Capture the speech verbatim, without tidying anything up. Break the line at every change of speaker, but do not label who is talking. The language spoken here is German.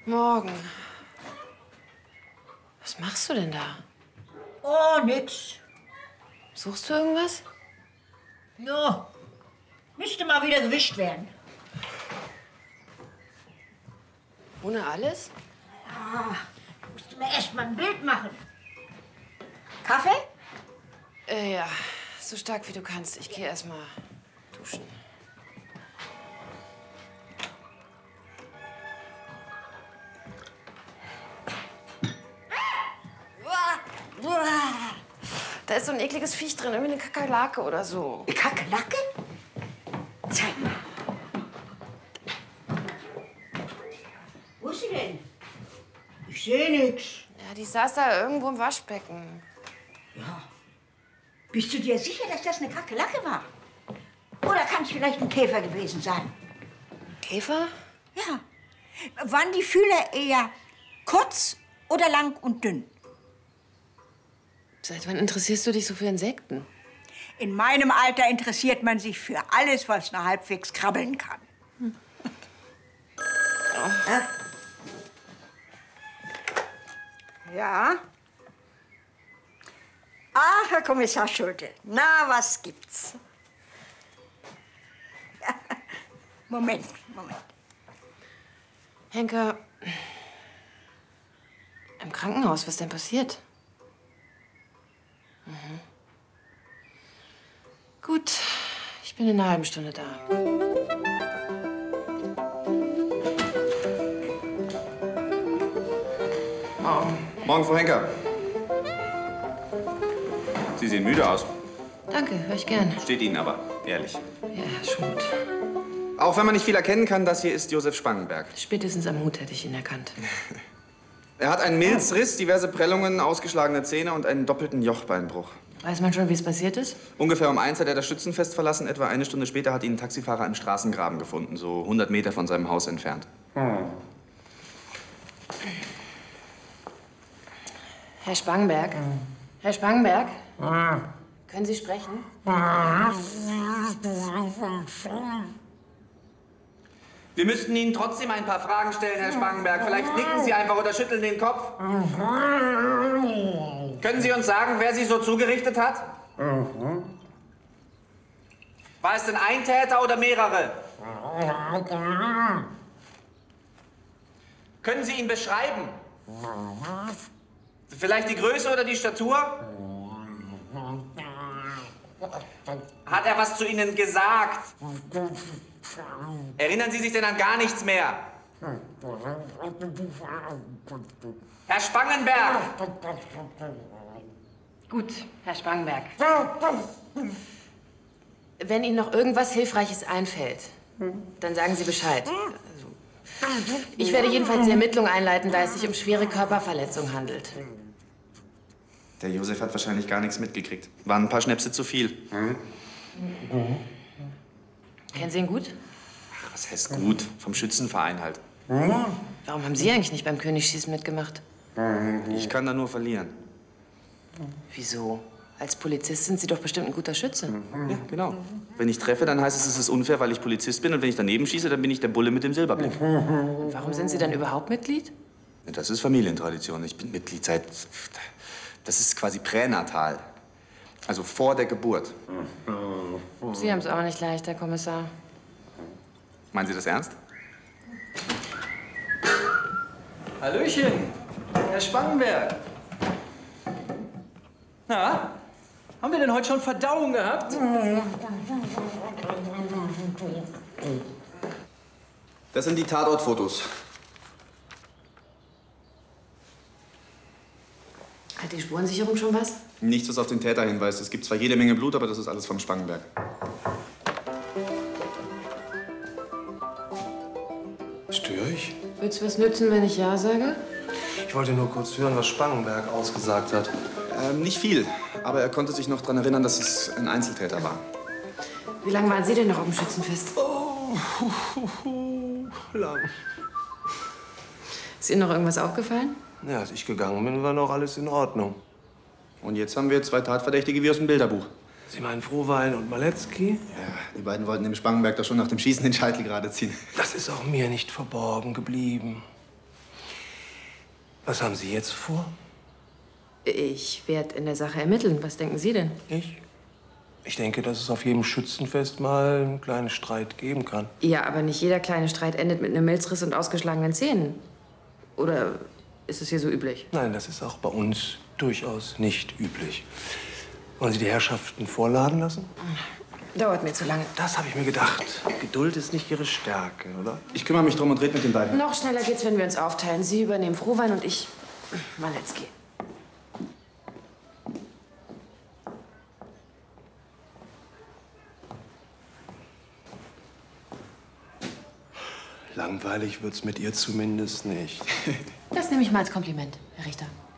Morgen. Was machst du denn da?
Oh, nix.
Suchst du irgendwas?
Ja, müsste mal wieder gewischt werden.
Ohne alles?
Ja, musste mir erst mal ein Bild machen. Kaffee?
Äh, ja, so stark wie du kannst. Ich gehe erst mal duschen. Da ist so ein ekliges Viech drin, irgendwie eine Kakerlake oder so.
Eine Kakerlake? Zeig mal. Wo ist sie denn? Ich sehe nichts.
Ja, die saß da irgendwo im Waschbecken.
Ja. Bist du dir sicher, dass das eine Kakerlake war? Oder kann es vielleicht ein Käfer gewesen sein?
Käfer?
Ja. Waren die Fühler eher kurz oder lang und dünn?
Seit wann interessierst du dich so für Insekten?
In meinem Alter interessiert man sich für alles, was nur halbwegs krabbeln kann. Hm. Oh. Ja? Ja? Ach, Herr Kommissar Schulte, na, was gibt's? Ja. Moment, Moment.
Henker, im Krankenhaus, was ist denn passiert? Mhm. Gut, ich bin in einer halben Stunde da.
Morgen. Morgen, Frau Henker. Sie sehen müde aus.
Danke, höre ich gern.
Steht Ihnen aber, ehrlich.
Ja, schon gut.
Auch wenn man nicht viel erkennen kann, das hier ist Josef Spangenberg.
Spätestens am Hut hätte ich ihn erkannt.
Er hat einen Milzriss, diverse Prellungen, ausgeschlagene Zähne und einen doppelten Jochbeinbruch.
Weiß man schon, wie es passiert ist?
Ungefähr um eins hat er das Schützenfest verlassen. Etwa eine Stunde später hat ihn ein Taxifahrer im Straßengraben gefunden, so hundert Meter von seinem Haus entfernt.
Hm. Herr Spangenberg? Hm. Herr Spangenberg? Hm. Können Sie sprechen?
Wir müssten Ihnen trotzdem ein paar Fragen stellen, Herr Spangenberg. Vielleicht nicken Sie einfach oder schütteln den Kopf. Können Sie uns sagen, wer Sie so zugerichtet hat? War es denn ein Täter oder mehrere? Können Sie ihn beschreiben? Vielleicht die Größe oder die Statur? Hat er was zu Ihnen gesagt? Erinnern Sie sich denn an gar nichts mehr? Herr Spangenberg!
Gut, Herr Spangenberg. Wenn Ihnen noch irgendwas Hilfreiches einfällt, dann sagen Sie Bescheid. Also, ich werde jedenfalls die Ermittlung einleiten, da es sich um schwere Körperverletzung handelt.
Der Josef hat wahrscheinlich gar nichts mitgekriegt. Waren ein paar Schnäpse zu viel.
Mhm. Kennen Sie ihn gut?
Ach, was heißt gut? Vom Schützenverein halt.
Warum haben Sie eigentlich nicht beim Königsschießen mitgemacht?
Ich kann da nur verlieren.
Wieso? Als Polizist sind Sie doch bestimmt ein guter Schütze.
Ja, genau. Wenn ich treffe, dann heißt es, es ist unfair, weil ich Polizist bin. Und wenn ich daneben schieße, dann bin ich der Bulle mit dem Silberblick.
Warum sind Sie dann überhaupt Mitglied?
Das ist Familientradition. Ich bin Mitglied seit... Das ist quasi pränatal. Also vor der Geburt.
Sie haben es auch nicht leicht, Herr Kommissar.
Meinen Sie das ernst?
Hallöchen, Herr Spangenberg. Na, haben wir denn heute schon Verdauung gehabt?
Das sind die Tatortfotos.
Hat die Spurensicherung schon was?
Nichts, was auf den Täter hinweist. Es gibt zwar jede Menge Blut, aber das ist alles vom Spangenberg.
Störe ich?
Willst du was nützen, wenn ich Ja sage?
Ich wollte nur kurz hören, was Spangenberg ausgesagt hat.
Ähm, nicht viel. Aber er konnte sich noch daran erinnern, dass es ein Einzeltäter war.
Wie lange waren Sie denn noch auf dem Schützenfest?
Oh, lang.
Ist Ihnen noch irgendwas aufgefallen?
Ja, als ich gegangen bin, war noch alles in Ordnung.
Und jetzt haben wir zwei Tatverdächtige wie aus dem Bilderbuch.
Sie meinen Frohwein und Maletzki?
Ja, die beiden wollten dem Spangenberg doch schon nach dem Schießen den Scheitel gerade ziehen.
Das ist auch mir nicht verborgen geblieben. Was haben Sie jetzt vor?
Ich werde in der Sache ermitteln. Was denken Sie denn?
Ich? Ich denke, dass es auf jedem Schützenfest mal einen kleinen Streit geben kann.
Ja, aber nicht jeder kleine Streit endet mit einem Milzriss und ausgeschlagenen Zähnen. Oder ist es hier so üblich?
Nein, das ist auch bei uns durchaus nicht üblich. Wollen Sie die Herrschaften vorladen lassen?
Dauert mir zu lange.
Das habe ich mir gedacht. Geduld ist nicht Ihre Stärke, oder?
Ich kümmere mich drum und rede mit den beiden.
Noch schneller geht's, wenn wir uns aufteilen. Sie übernehmen Frohwein und ich Maletzki.
Langweilig wird's mit ihr zumindest nicht.
Das nehme ich mal als Kompliment, Herr Richter.